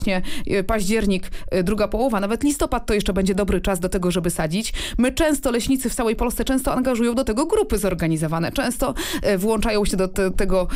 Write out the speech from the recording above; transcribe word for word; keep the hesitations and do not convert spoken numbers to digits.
październik, druga połowa, nawet listopad to jeszcze będzie dobry czas do tego, żeby sadzić. My często, leśnicy w całej Polsce często angażują do tego grupy zorganizowane, często włączają się do te, tego